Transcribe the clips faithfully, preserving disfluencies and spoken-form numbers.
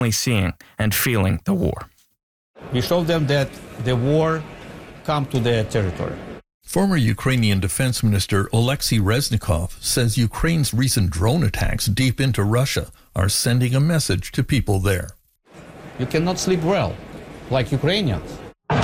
seeing and feeling the war. We showed them that the war come to their territory. Former Ukrainian Defense Minister Oleksiy Reznikov says Ukraine's recent drone attacks deep into Russia are sending a message to people there. You cannot sleep well, like Ukrainians.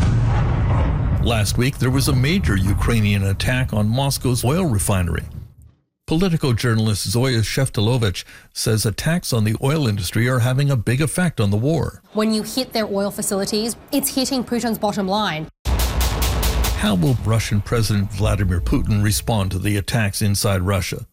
Last week, there was a major Ukrainian attack on Moscow's oil refinery. Political journalist Zoya Sheftalovich says attacks on the oil industry are having a big effect on the war. When you hit their oil facilities, it's hitting Putin's bottom line. How will Russian President Vladimir Putin respond to the attacks inside Russia?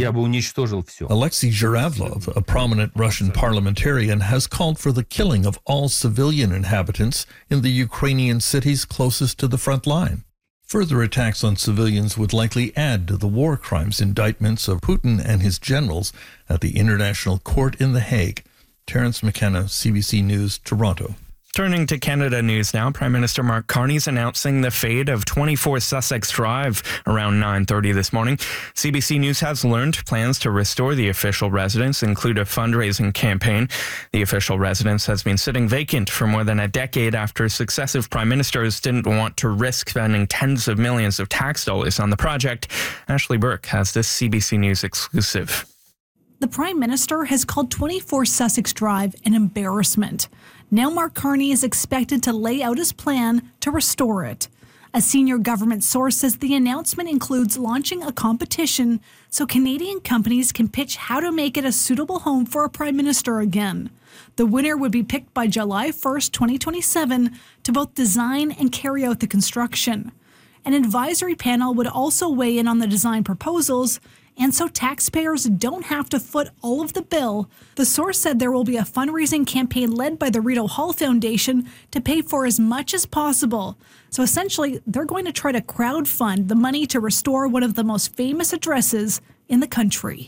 Alexei Zhuravlov, a prominent Russian parliamentarian, has called for the killing of all civilian inhabitants in the Ukrainian cities closest to the front line. Further attacks on civilians would likely add to the war crimes indictments of Putin and his generals at the International Court in The Hague. Terence McKenna, C B C News, Toronto. Turning to Canada news now, Prime Minister Mark Carney is announcing the fate of twenty-four Sussex Drive around nine thirty this morning. C B C News has learned plans to restore the official residence include a fundraising campaign. The official residence has been sitting vacant for more than a decade after successive prime ministers didn't want to risk spending tens of millions of tax dollars on the project. Ashley Burke has this C B C News exclusive. The Prime Minister has called twenty-four Sussex Drive an embarrassment. Now Mark Carney is expected to lay out his plan to restore it. A senior government source says the announcement includes launching a competition so Canadian companies can pitch how to make it a suitable home for a Prime Minister again. The winner would be picked by July first, twenty twenty-seven to both design and carry out the construction. An advisory panel would also weigh in on the design proposals, and so taxpayers don't have to foot all of the bill. The source said there will be a fundraising campaign led by the Rideau Hall Foundation to pay for as much as possible. So essentially, they're going to try to crowdfund the money to restore one of the most famous addresses in the country.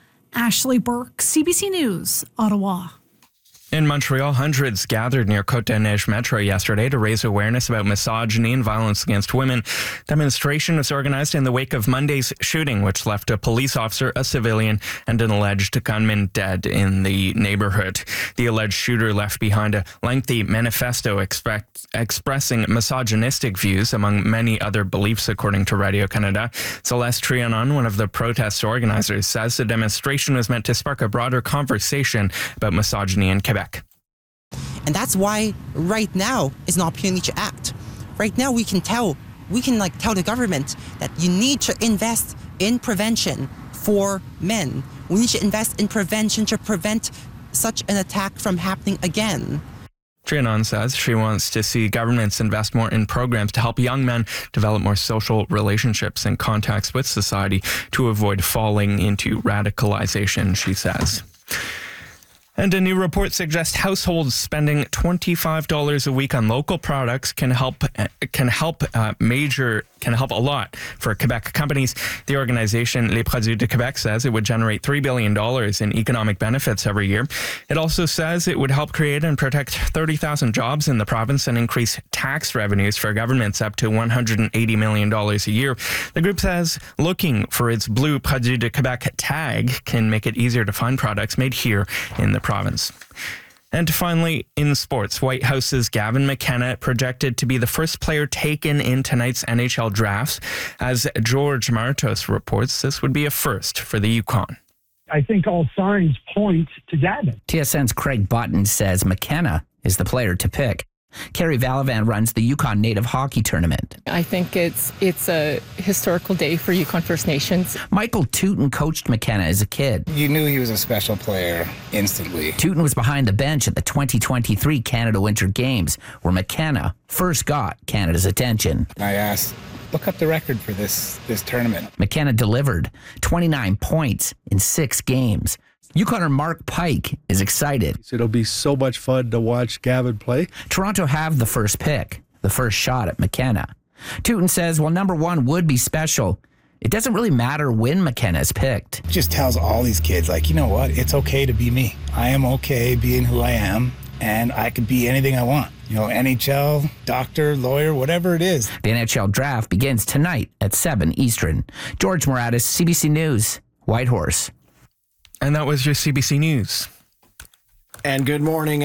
Ashley Burke, C B C News, Ottawa. In Montreal, hundreds gathered near Côte-des-Neiges Metro yesterday to raise awareness about misogyny and violence against women. Demonstration was organized in the wake of Monday's shooting, which left a police officer, a civilian, and an alleged gunman dead in the neighborhood. The alleged shooter left behind a lengthy manifesto expect, expressing misogynistic views, among many other beliefs, according to Radio-Canada. Celeste Trianon, one of the protest organizers, says the demonstration was meant to spark a broader conversation about misogyny in Quebec. And that's why right now is an opportunity to act. Right now we can tell, we can like tell the government that you need to invest in prevention for men. We need to invest in prevention to prevent such an attack from happening again. Trianon says she wants to see governments invest more in programs to help young men develop more social relationships and contacts with society to avoid falling into radicalization, she says. And a new report suggests households spending twenty-five dollars a week on local products can help can help uh, major can help a lot for Quebec companies. The organization Les Produits de Québec says it would generate three billion dollars in economic benefits every year. It also says it would help create and protect thirty thousand jobs in the province and increase tax revenues for governments up to one hundred eighty million dollars a year. The group says looking for its blue Produits de Québec tag can make it easier to find products made here in the province. And finally, in sports, White House's Gavin McKenna projected to be the first player taken in tonight's N H L drafts. As George Martos reports, this would be a first for the Yukon. I think all signs point to Gavin. T S N's Craig Button says McKenna is the player to pick. Kerry Valavan runs the Yukon Native Hockey Tournament. I think it's it's a historical day for Yukon First Nations. Michael Tooten coached McKenna as a kid. You knew he was a special player instantly. Tooten was behind the bench at the twenty twenty-three Canada Winter Games, where McKenna first got Canada's attention. I asked, look up the record for this, this tournament. McKenna delivered twenty-nine points in six games. Yukoner Mark Pike is excited. It'll be so much fun to watch Gavin play. Toronto have the first pick, the first shot at McKenna. Tooten says, well, number one would be special. It doesn't really matter when McKenna is picked. It just tells all these kids, like, you know what? It's okay to be me. I am okay being who I am, and I could be anything I want. You know, N H L, doctor, lawyer, whatever it is. The N H L draft begins tonight at seven Eastern. George Moratis, C B C News, Whitehorse. And that was your C B C News. And good morning.